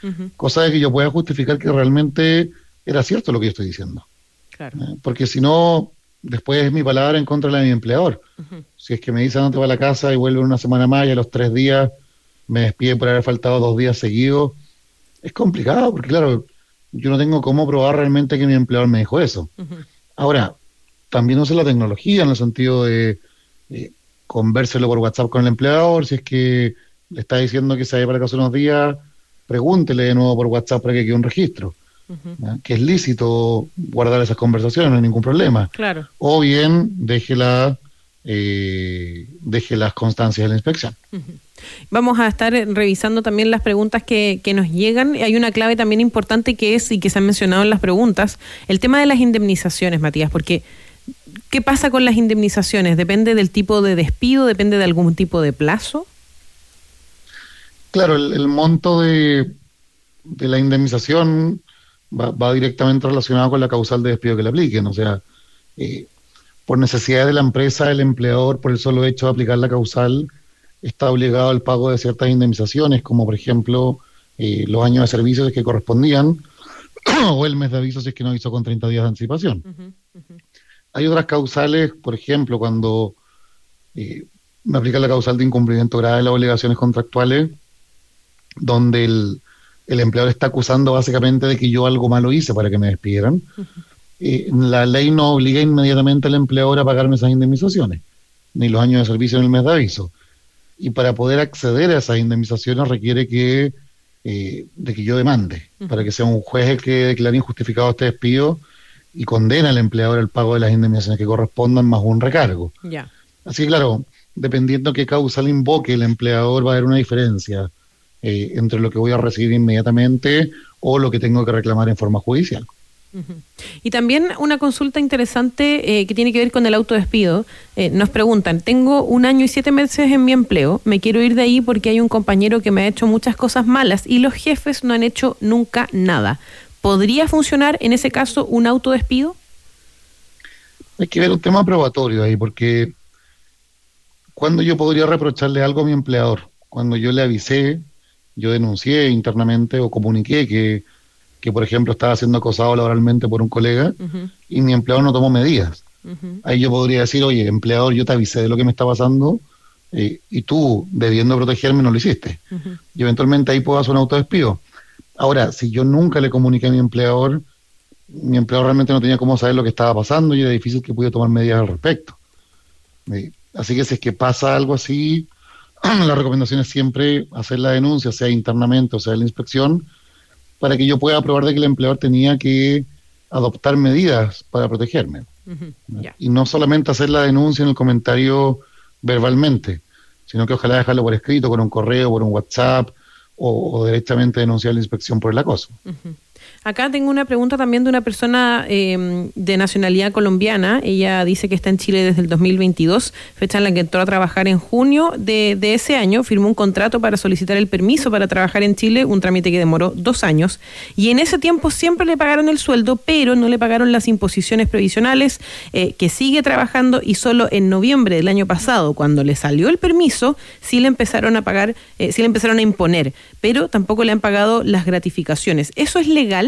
Ujú. cosa de que yo pueda justificar que realmente era cierto lo que yo estoy diciendo. Claro. Porque si no, después es mi palabra en contra de mi empleador. Ujú. Si es que me dice no te va a la casa y vuelve una semana más y a los 3 días me despide por haber faltado 2 días seguidos, es complicado porque, claro, yo no tengo cómo probar realmente que mi empleador me dijo eso. Ujú. Ahora, también uso la tecnología en el sentido de eh, convérselo por WhatsApp con el empleador, si es que le está diciendo que se vaya para casa unos días, pregúntele de nuevo por WhatsApp para que quede un registro, Ujú. ¿ya? Que es lícito guardar esas conversaciones, no hay ningún problema. Claro. O bien, deje las constancias de la inspección. Ujú. Vamos a estar revisando también las preguntas que nos llegan. Hay una clave también importante que es, y que se ha mencionado en las preguntas, el tema de las indemnizaciones, Matías, porque ¿qué pasa con las indemnizaciones? ¿Depende del tipo de despido? ¿Depende de algún tipo de plazo? Claro, el monto de la indemnización va directamente relacionado con la causal de despido que le apliquen. O sea, eh, por necesidad de la empresa, el empleador, por el solo hecho de aplicar la causal, está obligado al pago de ciertas indemnizaciones, como por ejemplo los años de servicios que correspondían, o el mes de aviso si es que no hizo con 30 días de anticipación. Ujú. Ujú. Hay otras causales, por ejemplo, cuando eh, me aplica la causal de incumplimiento grave de las obligaciones contractuales, donde el empleador está acusando básicamente de que yo algo malo hice para que me despidieran. La ley no obliga inmediatamente al empleador a pagarme esas indemnizaciones, ni los años de servicio en el mes de aviso. Y para poder acceder a esas indemnizaciones requiere de que yo demande, para Ujú. que sea un juez el que declare injustificado este despido y condena al empleador al pago de las indemnizaciones que correspondan más un recargo. Ya. Así que claro, dependiendo qué causal invoque el empleador, va a haber una diferencia entre lo que voy a recibir inmediatamente o lo que tengo que reclamar en forma judicial. Ujú. Y también una consulta interesante que tiene que ver con el autodespido. Nos preguntan, tengo 1 año y 7 meses en mi empleo, me quiero ir de ahí porque hay un compañero que me ha hecho muchas cosas malas y los jefes no han hecho nunca nada. ¿Podría funcionar en ese caso un autodespido? Hay que ver un tema probatorio ahí, porque ¿cuándo yo podría reprocharle algo a mi empleador? Cuando yo le avisé, yo denuncié internamente o comuniqué que, por ejemplo, estaba siendo acosado laboralmente por un colega Ujú. y mi empleador no tomó medidas. Ujú. Ahí yo podría decir, oye, empleador, yo te avisé de lo que me está pasando y tú, debiendo protegerme, no lo hiciste. Ujú. Y eventualmente ahí puedo hacer un autodespido. Ahora, si yo nunca le comuniqué a mi empleador realmente no tenía cómo saber lo que estaba pasando y era difícil que pudiera tomar medidas al respecto. Así que si es que pasa algo así, la recomendación es siempre hacer la denuncia, sea internamente o sea en la inspección, para que yo pueda probar de que el empleador tenía que adoptar medidas para protegerme, Ujú. ¿no? Ya. Y no solamente hacer la denuncia en el comentario verbalmente, sino que ojalá dejarlo por escrito, con un correo, por un WhatsApp, o directamente denunciar la inspección por el acoso. Ujú. Acá tengo una pregunta también de una persona de nacionalidad colombiana. Ella dice que está en Chile desde el 2022, fecha en la que entró a trabajar en junio de ese año. Firmó un contrato para solicitar el permiso para trabajar en Chile, un trámite que demoró 2 años. Y en ese tiempo siempre le pagaron el sueldo, pero no le pagaron las imposiciones previsionales, que sigue trabajando, y solo en noviembre del año pasado, cuando le salió el permiso, sí le empezaron a pagar, sí le empezaron a imponer, pero tampoco le han pagado las gratificaciones. ¿Eso es legal?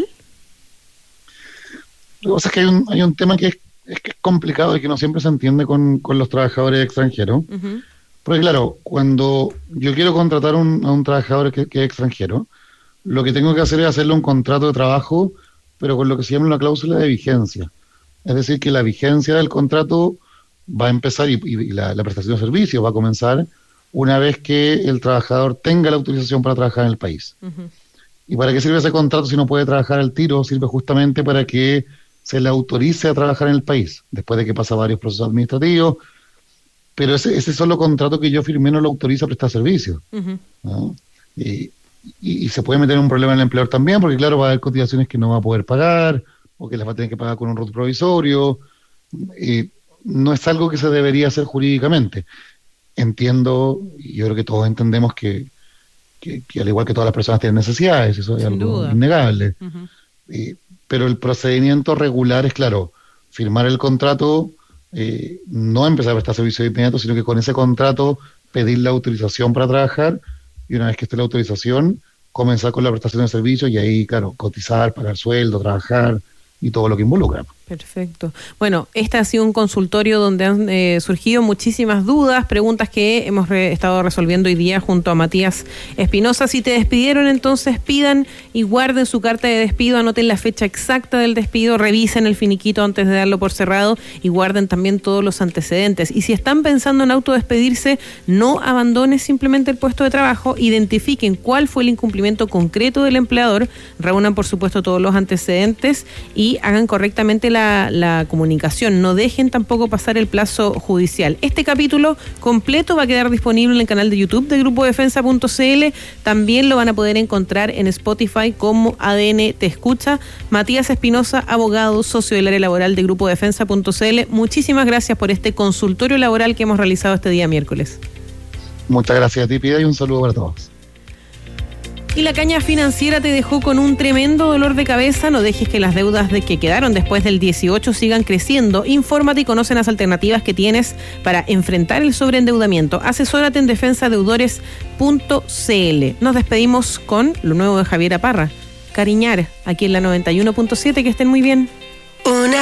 Lo que pasa es que hay un tema que es complicado y que no siempre se entiende con los trabajadores extranjeros. Ujú. Porque claro, cuando yo quiero contratar a un trabajador que es extranjero, lo que tengo que hacer es hacerle un contrato de trabajo, pero con lo que se llama una cláusula de vigencia. Es decir, que la vigencia del contrato va a empezar y la prestación de servicios va a comenzar una vez que el trabajador tenga la autorización para trabajar en el país. Ujú. ¿Y para qué sirve ese contrato si no puede trabajar al tiro? Sirve justamente para que se le autorice a trabajar en el país, después de que pasa varios procesos administrativos, pero ese solo contrato que yo firmé no lo autoriza a prestar servicios, Ujú. ¿no? Y, y se puede meter en un problema en el empleador también, porque claro, va a haber cotizaciones que no va a poder pagar, o que las va a tener que pagar con un RUT provisorio. Y no es algo que se debería hacer jurídicamente. Entiendo, y yo creo que todos entendemos que al igual que todas las personas tienen necesidades, eso es Sin algo duda. innegable. Ujú. Eh, pero el procedimiento regular es, claro, firmar el contrato, no empezar a prestar servicio de inmediato, sino que con ese contrato pedir la autorización para trabajar y una vez que esté la autorización, comenzar con la prestación de servicios y ahí, claro, cotizar, pagar sueldo, trabajar y todo lo que involucra. Perfecto. Bueno, este ha sido un consultorio donde han surgido muchísimas dudas, preguntas que hemos estado resolviendo hoy día junto a Matías Espinosa. Si te despidieron, entonces pidan y guarden su carta de despido, anoten la fecha exacta del despido, revisen el finiquito antes de darlo por cerrado y guarden también todos los antecedentes. Y si están pensando en autodespedirse, no abandonen simplemente el puesto de trabajo, identifiquen cuál fue el incumplimiento concreto del empleador, reúnan por supuesto todos los antecedentes y hagan correctamente la comunicación. No dejen tampoco pasar el plazo judicial. Este capítulo completo va a quedar disponible en el canal de YouTube de grupodefensa.cl. También lo van a poder encontrar en Spotify como ADN Te Escucha. Matías Espinosa, abogado, socio del área laboral de grupodefensa.cl. Muchísimas gracias por este consultorio laboral que hemos realizado este día miércoles. Muchas gracias a ti, Pida, y un saludo para todos. Y la caña financiera te dejó con un tremendo dolor de cabeza. No dejes que las deudas que quedaron después del 18 sigan creciendo. Infórmate y conoce las alternativas que tienes para enfrentar el sobreendeudamiento. Asesórate en defensadeudores.cl. Nos despedimos con lo nuevo de Javiera Parra, Cariñar, aquí en la 91.7. Que estén muy bien.